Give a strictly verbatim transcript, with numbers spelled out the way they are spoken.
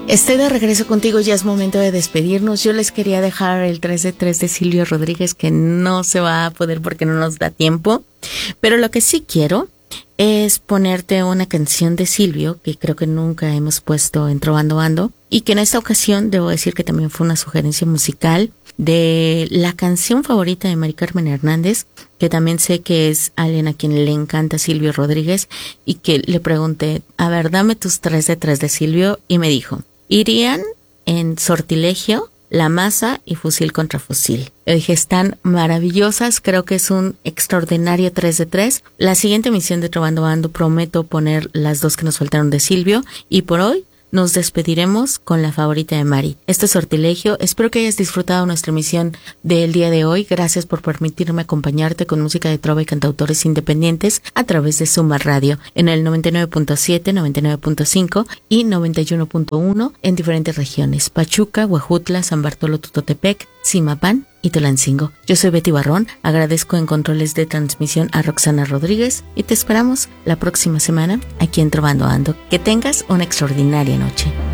Estoy de regreso contigo, ya es momento de despedirnos. Yo les quería dejar el tres de tres de Silvio Rodríguez, que no se va a poder porque no nos da tiempo. Pero lo que sí quiero es ponerte una canción de Silvio, que creo que nunca hemos puesto en Trovando Ando, y que en esta ocasión debo decir que también fue una sugerencia musical de la canción favorita de Mari Carmen Hernández, que también sé que es alguien a quien le encanta Silvio Rodríguez, y que le pregunté, a ver, dame tus tres de tres de Silvio, y me dijo, irían en Sortilegio, La Masa y Fusil contra Fusil. Yo dije, están maravillosas, creo que es un extraordinario tres de tres. La siguiente emisión de Trovando Ando prometo poner las dos que nos faltaron de Silvio, y por hoy nos despediremos con la favorita de Mari. Esto es Sortilegio. Espero que hayas disfrutado nuestra emisión del día de hoy. Gracias por permitirme acompañarte con música de trova y cantautores independientes a través de Suma Radio en el noventa y nueve punto siete, noventa y nueve punto cinco y noventa y uno punto uno en diferentes regiones: Pachuca, Huejutla, San Bartolo Tutotepec, Zimapán y Tulancingo. Yo soy Betty Barrón, agradezco en controles de transmisión a Roxana Rodríguez y te esperamos la próxima semana aquí en Trovando Ando. Que tengas una extraordinaria noche.